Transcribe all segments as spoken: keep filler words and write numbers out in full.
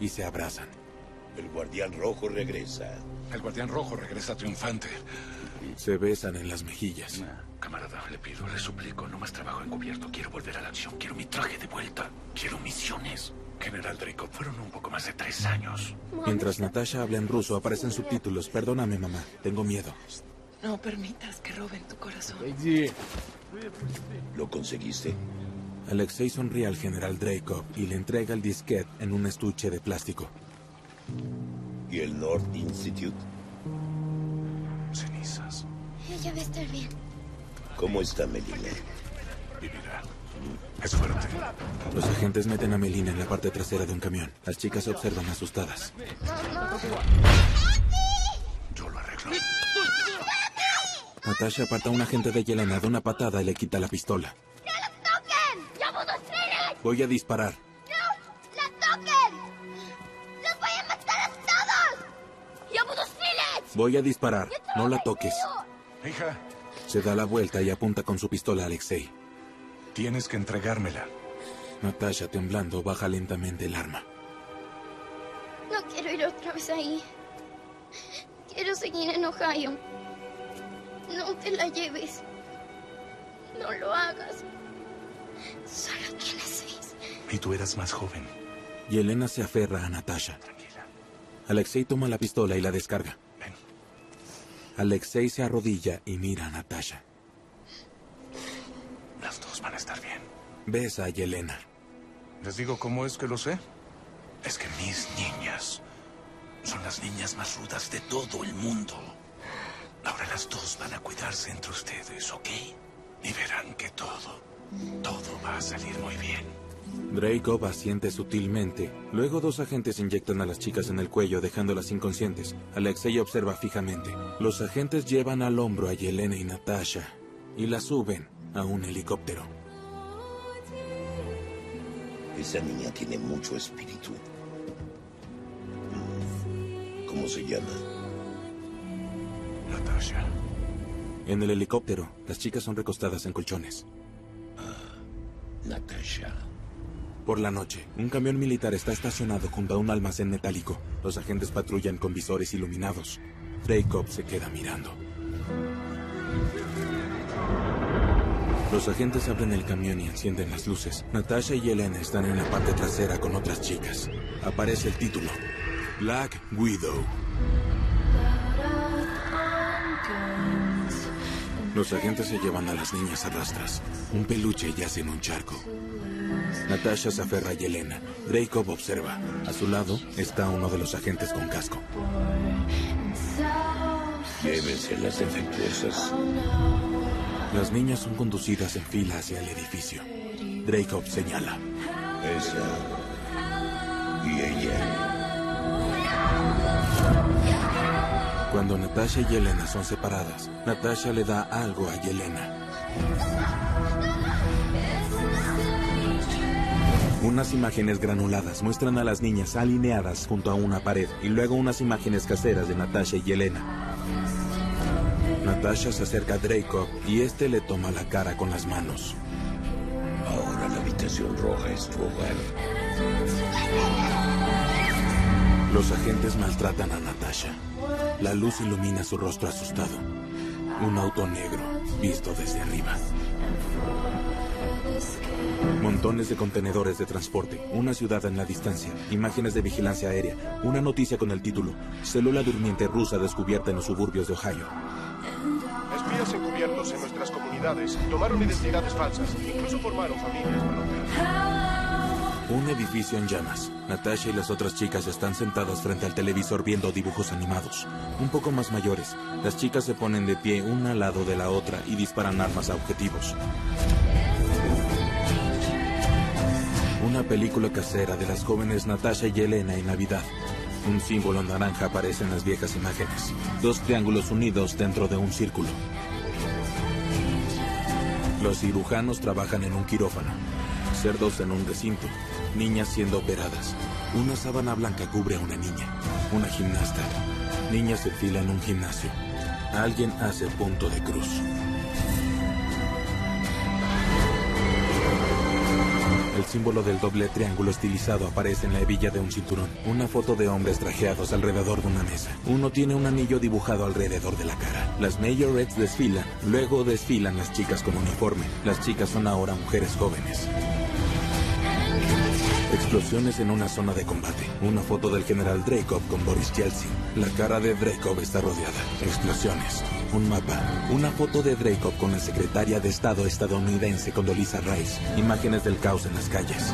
y se abrazan. El guardián rojo regresa. El guardián rojo regresa triunfante. Se besan en las mejillas. Nah, camarada, le pido, le suplico, no más trabajo encubierto. Quiero volver a la acción, quiero mi traje de vuelta. Quiero misiones. General Dreykov, fueron un poco más de tres años. Mientras Natasha habla en ruso, aparecen subtítulos. Perdóname, mamá. Tengo miedo. No permitas que roben tu corazón. ¿Lo conseguiste? Alexei sonríe al general Dreykov y le entrega el disquete en un estuche de plástico. ¿Y el North Institute? Cenizas. Ella va a estar bien. ¿Cómo está Melina? Vivirá. Es fuerte. Los agentes meten a Melina en la parte trasera de un camión. Las chicas se observan asustadas. Yo lo arreglo. Natasha aparta a un agente de Yelena de una patada y le quita la pistola. ¡No la toquen! ¡Ya budu strelet! Voy a disparar. ¡No la toquen! ¡Los voy a matar a todos! ¡Ya budu strelet! Voy a disparar. No la toques. Hija, Se da la vuelta y apunta con su pistola a Alexei. tienes que entregármela. Natasha, temblando, baja lentamente el arma. No quiero ir otra vez ahí. Quiero seguir en Ohio. No te la lleves. No lo hagas. Solo tienes seis. Y tú eras más joven. Yelena se aferra a Natasha. Tranquila. Alexei toma la pistola y la descarga. Ven. Alexei se arrodilla y mira a Natasha. Las dos van a estar bien. Besa a Yelena. ¿Les digo cómo es que lo sé? Es que mis niñas son las niñas más rudas de todo el mundo. Ahora las dos van a cuidarse entre ustedes, ¿ok? Y verán que todo, todo va a salir muy bien. Dreykov asiente sutilmente. Luego dos agentes inyectan a las chicas en el cuello, dejándolas inconscientes. Alexei observa fijamente. Los agentes llevan al hombro a Yelena y Natasha y la suben a un helicóptero. Esa niña tiene mucho espíritu. ¿Cómo se llama? Natasha. En el helicóptero, las chicas son recostadas en colchones. Natasha. Por la noche, un camión militar está estacionado junto a un almacén metálico. Los agentes patrullan con visores iluminados. Dreykov se queda mirando. Los agentes abren el camión y encienden las luces. Natasha y Yelena están en la parte trasera con otras chicas. Aparece el título: Black Widow. Los agentes se llevan a las niñas a rastras. Un peluche yace en un charco. Natasha se aferra a Yelena. Dreykov observa. A su lado está uno de los agentes con casco. Llévense las defectuosas. Las niñas son conducidas en fila hacia el edificio. Dreykov señala. Esa. Y ella. Cuando Natasha y Yelena son separadas, Natasha le da algo a Yelena. Unas imágenes granuladas muestran a las niñas alineadas junto a una pared y luego unas imágenes caseras de Natasha y Yelena. Natasha se acerca a Dreykov y este le toma la cara con las manos. Ahora la habitación roja es tu hogar. Los agentes maltratan a Natasha. La luz ilumina su rostro asustado. Un auto negro, visto desde arriba. Montones de contenedores de transporte, una ciudad en la distancia, imágenes de vigilancia aérea, una noticia con el título: Célula durmiente rusa descubierta en los suburbios de Ohio. Espías encubiertos en nuestras comunidades tomaron identidades falsas, incluso formaron familias para operar. Un edificio en llamas. Natasha y las otras chicas están sentadas frente al televisor viendo dibujos animados. Un poco más mayores, las chicas se ponen de pie una al lado de la otra y disparan armas a objetivos. Una película casera de las jóvenes Natasha y Yelena en Navidad. Un símbolo naranja aparece en las viejas imágenes. Dos triángulos unidos dentro de un círculo. Los cirujanos trabajan en un quirófano. Cerdos en un recinto. Niñas siendo operadas. Una sábana blanca cubre a una niña. Una gimnasta. Niñas en fila en un gimnasio. Alguien hace punto de cruz. El símbolo del doble triángulo estilizado aparece en la hebilla de un cinturón. Una foto de hombres trajeados alrededor de una mesa. Uno tiene un anillo dibujado alrededor de la cara. Las majorettes desfilan. Luego desfilan las chicas con uniforme. Las chicas son ahora mujeres jóvenes. Explosiones en una zona de combate. Una foto del general Dreykov con Boris Yeltsin. La cara de Dreykov está rodeada. Explosiones. Un mapa. Una foto de Dreykov con la secretaria de Estado estadounidense Condoleezza Rice. Imágenes del caos en las calles.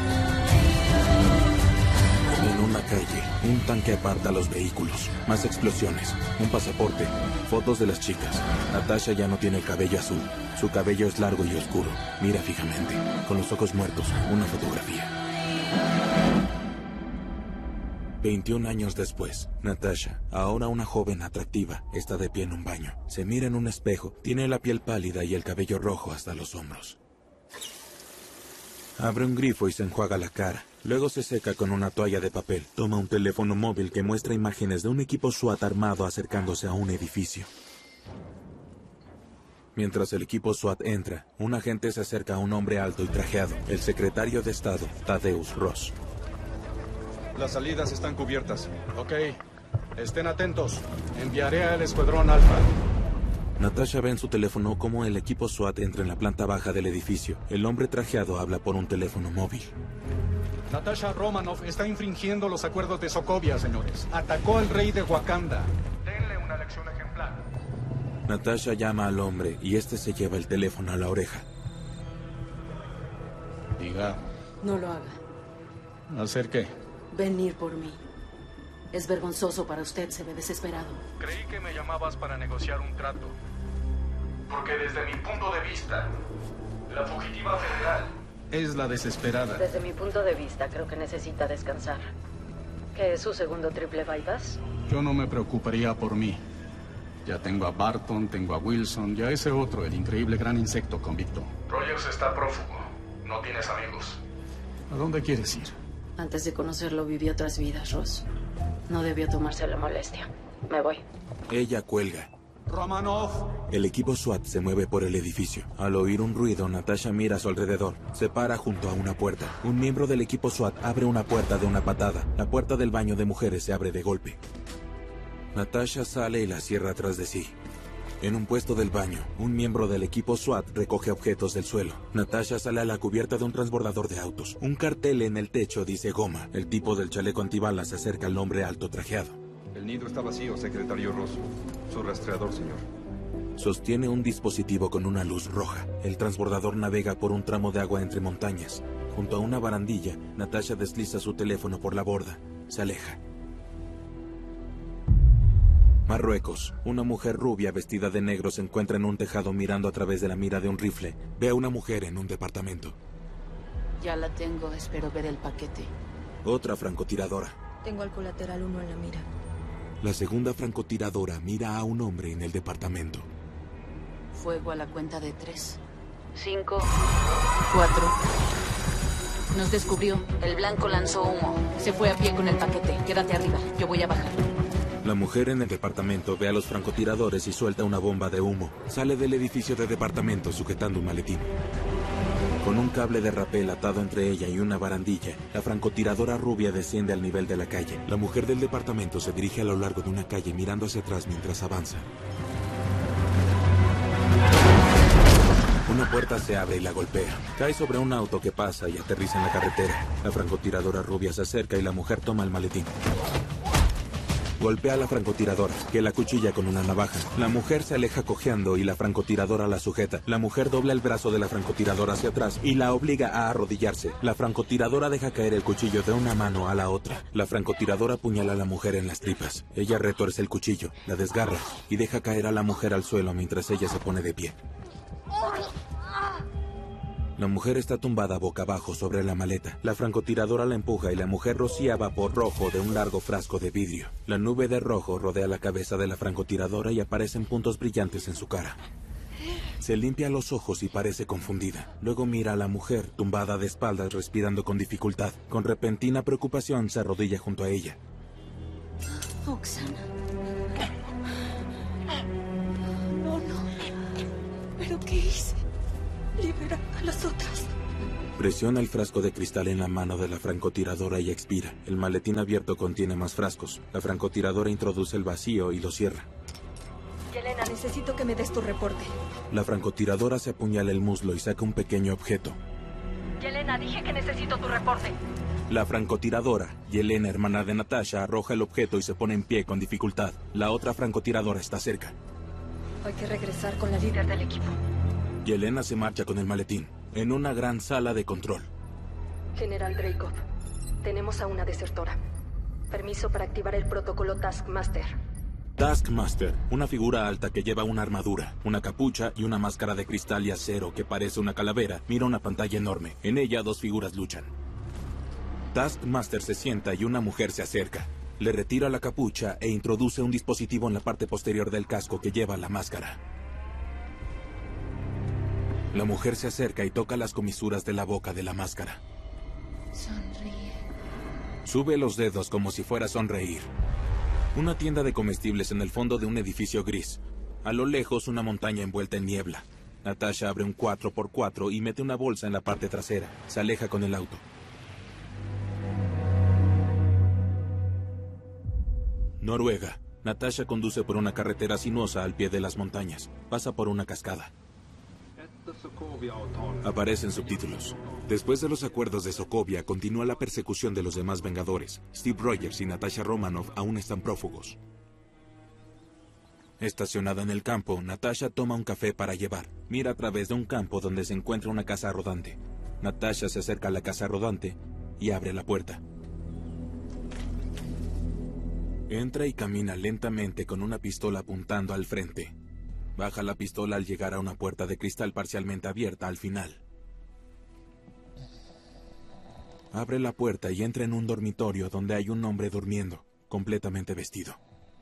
En una calle, un tanque aparta los vehículos. Más explosiones. Un pasaporte. Fotos de las chicas. Natasha ya no tiene el cabello azul. Su cabello es largo y oscuro. Mira fijamente. Con los ojos muertos. Una fotografía. veintiún años después, Natasha, ahora una joven atractiva, está de pie en un baño. Se mira en un espejo, tiene la piel pálida y el cabello rojo hasta los hombros. Abre un grifo y se enjuaga la cara. Luego se seca con una toalla de papel. Toma un teléfono móvil que muestra imágenes de un equipo SWAT armado acercándose a un edificio. Mientras el equipo SWAT entra, un agente se acerca a un hombre alto y trajeado, el secretario de Estado, Tadeusz Ross. Las salidas están cubiertas. Ok. Estén atentos. Enviaré al escuadrón Alfa. Natasha ve en su teléfono cómo el equipo SWAT entra en la planta baja del edificio. El hombre trajeado habla por un teléfono móvil. Natasha Romanoff está infringiendo los acuerdos de Sokovia, señores. Atacó al rey de Wakanda. Denle una lección ejemplar. Natasha llama al hombre y este se lleva el teléfono a la oreja. Diga. No lo haga. ¿Hacer qué? Venir por mí. Es vergonzoso para usted, se ve desesperado. Creí que me llamabas para negociar un trato. Porque desde mi punto de vista, la fugitiva federal es la desesperada. Desde mi punto de vista, creo que necesita descansar. ¿Qué es su segundo triple bypass? Yo no me preocuparía por mí. Ya tengo a Barton, tengo a Wilson, ya ese otro, el increíble gran insecto convicto. Rogers está prófugo. No tienes amigos. ¿A dónde quieres ir? Antes de conocerlo, viví otras vidas, Ross. No debió tomarse la molestia. Me voy. Ella cuelga. Romanoff. El equipo SWAT se mueve por el edificio. Al oír un ruido, Natasha mira a su alrededor. Se para junto a una puerta. Un miembro del equipo SWAT abre una puerta de una patada. La puerta del baño de mujeres se abre de golpe. Natasha sale y la cierra tras de sí. En un puesto del baño, un miembro del equipo SWAT recoge objetos del suelo. Natasha sale a la cubierta de un transbordador de autos. Un cartel en el techo dice goma. El tipo del chaleco antibalas se acerca al hombre alto trajeado. El nido está vacío, secretario Ross. Su rastreador, señor. Sostiene un dispositivo con una luz roja. El transbordador navega por un tramo de agua entre montañas. Junto a una barandilla, Natasha desliza su teléfono por la borda. Se aleja. Marruecos. Una mujer rubia vestida de negro se encuentra en un tejado mirando a través de la mira de un rifle. Ve a una mujer en un departamento. Ya la tengo, espero ver el paquete. Otra francotiradora. Tengo al colateral uno en la mira. La segunda francotiradora mira a un hombre en el departamento. Fuego a la cuenta de tres. Cinco. Cuatro. Nos descubrió. El blanco lanzó humo. Se fue a pie con el paquete. Quédate arriba. Yo voy a bajar. La mujer en el departamento ve a los francotiradores y suelta una bomba de humo. Sale del edificio de departamento sujetando un maletín. Con un cable de rapel atado entre ella y una barandilla, la francotiradora rubia desciende al nivel de la calle. La mujer del departamento se dirige a lo largo de una calle mirando hacia atrás mientras avanza. Una puerta se abre y la golpea. Cae sobre un auto que pasa y aterriza en la carretera. La francotiradora rubia se acerca y la mujer toma el maletín. Golpea a la francotiradora, que la cuchilla con una navaja. La mujer se aleja cojeando y la francotiradora la sujeta. La mujer dobla el brazo de la francotiradora hacia atrás y la obliga a arrodillarse. La francotiradora deja caer el cuchillo de una mano a la otra. La francotiradora apuñala a la mujer en las tripas. Ella retuerce el cuchillo, la desgarra y deja caer a la mujer al suelo mientras ella se pone de pie. La mujer está tumbada boca abajo sobre la maleta. La francotiradora la empuja y la mujer rocía vapor rojo de un largo frasco de vidrio. La nube de rojo rodea la cabeza de la francotiradora y aparecen puntos brillantes en su cara. Se limpia los ojos y parece confundida. Luego mira a la mujer, tumbada de espaldas, respirando con dificultad. Con repentina preocupación se arrodilla junto a ella. Oksana. No, no. ¿Pero qué hice? Libera a las otras. Presiona el frasco de cristal en la mano de la francotiradora y expira. El maletín abierto contiene más frascos. La francotiradora introduce el vacío y lo cierra. Yelena, necesito que me des tu reporte. La francotiradora se apuñala el muslo y saca un pequeño objeto. Yelena, dije que necesito tu reporte. La francotiradora, Yelena, hermana de Natasha, arroja el objeto y se pone en pie con dificultad. La otra francotiradora está cerca. Hay que regresar con la líder del equipo. Yelena se marcha con el maletín, en una gran sala de control. General Dreykov, tenemos a una desertora. Permiso para activar el protocolo Taskmaster. Taskmaster, una figura alta que lleva una armadura, una capucha y una máscara de cristal y acero que parece una calavera, mira una pantalla enorme. En ella dos figuras luchan. Taskmaster se sienta y una mujer se acerca. Le retira la capucha e introduce un dispositivo en la parte posterior del casco que lleva la máscara. La mujer se acerca y toca las comisuras de la boca de la máscara. Sonríe. Sube los dedos como si fuera a sonreír. Una tienda de comestibles en el fondo de un edificio gris. A lo lejos, una montaña envuelta en niebla. Natasha abre un cuatro por cuatro y mete una bolsa en la parte trasera. Se aleja con el auto. Noruega. Natasha conduce por una carretera sinuosa al pie de las montañas. Pasa por una cascada. Aparecen subtítulos. Después de los acuerdos de Sokovia, continúa la persecución de los demás Vengadores. Steve Rogers y Natasha Romanoff aún están prófugos. Estacionada en el campo, Natasha toma un café para llevar. Mira a través de un campo donde se encuentra una casa rodante. Natasha se acerca a la casa rodante y abre la puerta. Entra y camina lentamente con una pistola apuntando al frente. Baja la pistola al llegar a una puerta de cristal parcialmente abierta al final. Abre la puerta y entra en un dormitorio donde hay un hombre durmiendo, completamente vestido.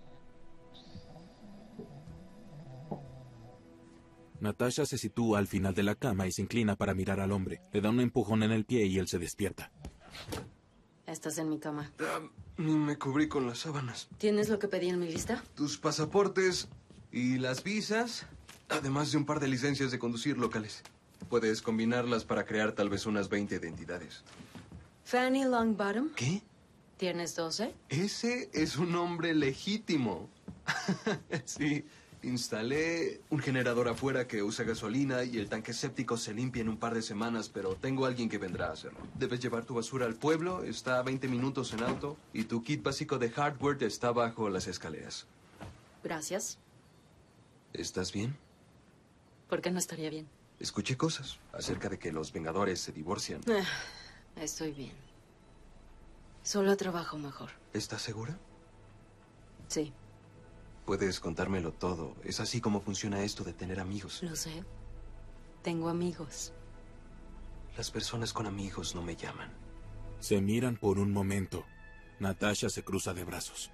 Natasha se sitúa al final de la cama y se inclina para mirar al hombre. Le da un empujón en el pie y él se despierta. Estás en mi cama. Uh, ni me cubrí con las sábanas. ¿Tienes lo que pedí en mi lista? Tus pasaportes y las visas, además de un par de licencias de conducir locales. Puedes combinarlas para crear tal vez unas veinte identidades. Fanny Longbottom. ¿Qué? ¿Tienes doce? Ese es un hombre legítimo. Sí, instalé un generador afuera que usa gasolina y el tanque séptico se limpia en un par de semanas, pero tengo a alguien que vendrá a hacerlo. Debes llevar tu basura al pueblo, está a veinte minutos en auto, y tu kit básico de hardware está bajo las escaleras. Gracias. ¿Estás bien? ¿Por qué no estaría bien? Escuché cosas acerca de que los Vengadores se divorcian. Ah, estoy bien. Solo trabajo mejor. ¿Estás segura? Sí. Puedes contármelo todo. Es así como funciona esto de tener amigos. Lo sé. Tengo amigos. Las personas con amigos no me llaman. Se miran por un momento. Natasha se cruza de brazos.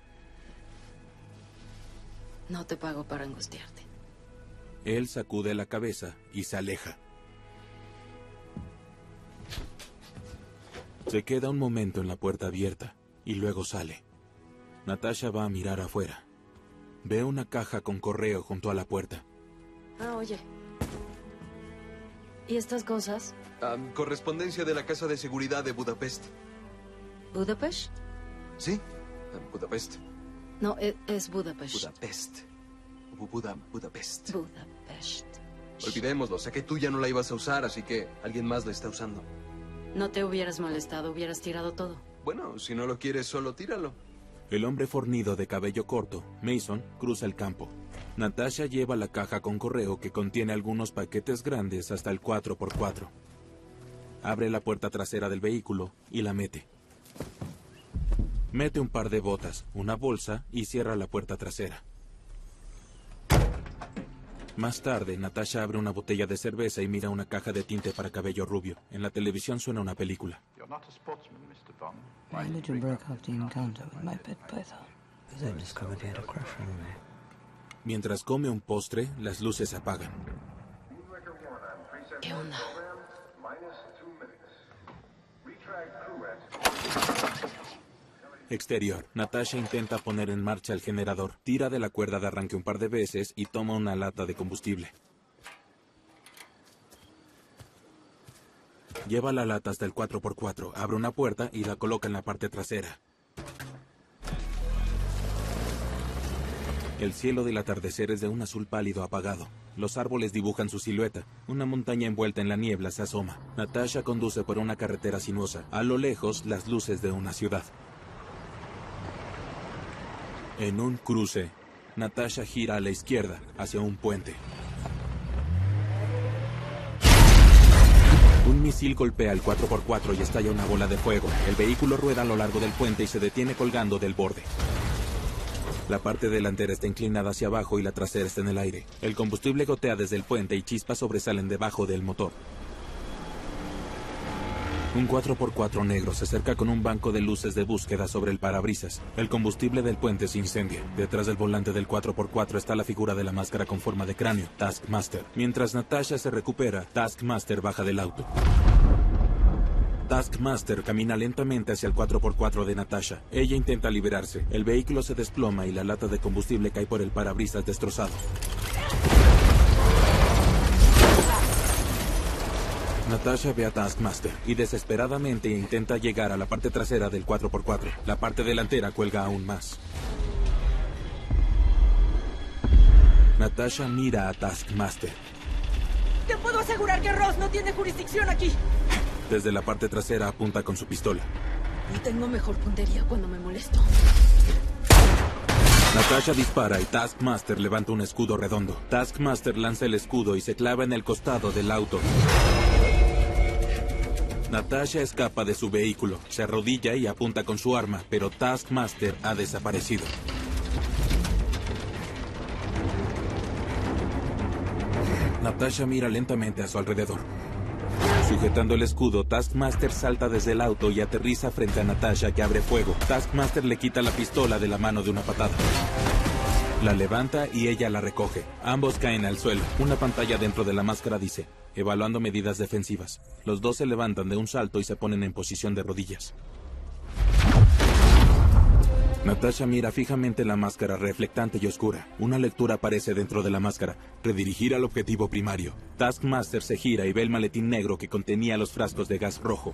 No te pago para angustiarte. Él sacude la cabeza y se aleja. Se queda un momento en la puerta abierta y luego sale. Natasha va a mirar afuera. Ve una caja con correo junto a la puerta. Ah, oye. ¿Y estas cosas? Um, correspondencia de la Casa de Seguridad de Budapest. ¿Budapest? Sí, um, Budapest. No, es, es Budapest. Budapest. Buda, Budapest. Budapest. Olvidémoslo, sé que tú ya no la ibas a usar, así que alguien más la está usando. No te hubieras molestado, hubieras tirado todo. Bueno, si no lo quieres, solo tíralo. El hombre fornido de cabello corto, Mason, cruza el campo. Natasha lleva la caja con correo que contiene algunos paquetes grandes hasta el cuatro por cuatro. Abre la puerta trasera del vehículo y la mete. Mete un par de botas, una bolsa y cierra la puerta trasera. Más tarde, Natasha abre una botella de cerveza y mira una caja de tinte para cabello rubio. En la televisión suena una película. Why did you break off the encounter with my pet python? Because I discovered he had a crush on me. Mientras come un postre, las luces se apagan. ¿Qué onda? Exterior. Natasha intenta poner en marcha el generador. Tira de la cuerda de arranque un par de veces y toma una lata de combustible. Lleva la lata hasta el cuatro por cuatro, abre una puerta y la coloca en la parte trasera. El cielo del atardecer es de un azul pálido apagado. Los árboles dibujan su silueta. Una montaña envuelta en la niebla se asoma. Natasha conduce por una carretera sinuosa. A lo lejos, las luces de una ciudad. En un cruce, Natasha gira a la izquierda, hacia un puente. Un misil golpea el cuatro por cuatro y estalla una bola de fuego. El vehículo rueda a lo largo del puente y se detiene colgando del borde. La parte delantera está inclinada hacia abajo y la trasera está en el aire. El combustible gotea desde el puente y chispas sobresalen debajo del motor. Un cuatro por cuatro negro se acerca con un banco de luces de búsqueda sobre el parabrisas. El combustible del puente se incendia. Detrás del volante del cuatro por cuatro está la figura de la máscara con forma de cráneo, Taskmaster. Mientras Natasha se recupera, Taskmaster baja del auto. Taskmaster camina lentamente hacia el cuatro por cuatro de Natasha. Ella intenta liberarse. El vehículo se desploma y la lata de combustible cae por el parabrisas destrozado. Natasha ve a Taskmaster y desesperadamente intenta llegar a la parte trasera del cuatro por cuatro. La parte delantera cuelga aún más. Natasha mira a Taskmaster. Te puedo asegurar que Ross no tiene jurisdicción aquí. Desde la parte trasera apunta con su pistola. Y tengo mejor puntería cuando me molesto. Natasha dispara y Taskmaster levanta un escudo redondo. Taskmaster lanza el escudo y se clava en el costado del auto. Natasha escapa de su vehículo, se arrodilla y apunta con su arma, pero Taskmaster ha desaparecido. Natasha mira lentamente a su alrededor. Sujetando el escudo, Taskmaster salta desde el auto y aterriza frente a Natasha, que abre fuego. Taskmaster le quita la pistola de la mano de una patada. La levanta y ella la recoge. Ambos caen al suelo. Una pantalla dentro de la máscara dice: evaluando medidas defensivas. Los dos se levantan de un salto y se ponen en posición de rodillas. Natasha mira fijamente la máscara reflectante y oscura. Una lectura aparece dentro de la máscara: redirigir al objetivo primario. Taskmaster se gira y ve el maletín negro que contenía los frascos de gas rojo.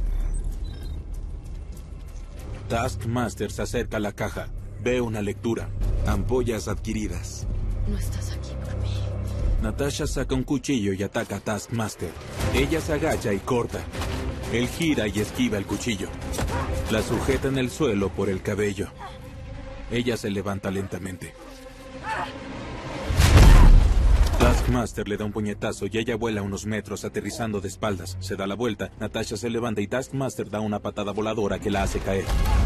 Taskmaster se acerca a la caja. Ve una lectura: ampollas adquiridas. No estás aquí por mí. Natasha saca un cuchillo y ataca a Taskmaster. Ella se agacha y corta. Él gira y esquiva el cuchillo. La sujeta en el suelo por el cabello. Ella se levanta lentamente. Taskmaster le da un puñetazo y ella vuela unos metros aterrizando de espaldas. Se da la vuelta, Natasha se levanta y Taskmaster da una patada voladora que la hace caer.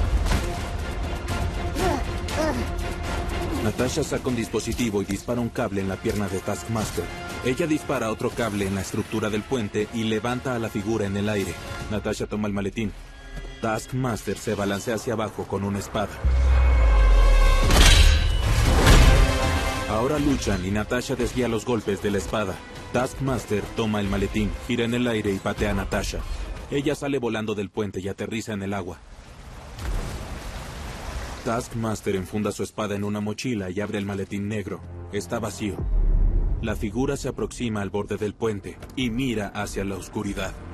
Natasha saca un dispositivo y dispara un cable en la pierna de Taskmaster. Ella dispara otro cable en la estructura del puente y levanta a la figura en el aire. Natasha toma el maletín. Taskmaster se balancea hacia abajo con una espada. Ahora luchan y Natasha desvía los golpes de la espada. Taskmaster toma el maletín, gira en el aire y patea a Natasha. Ella sale volando del puente y aterriza en el agua. Taskmaster enfunda su espada en una mochila y abre el maletín negro. Está vacío. La figura se aproxima al borde del puente y mira hacia la oscuridad.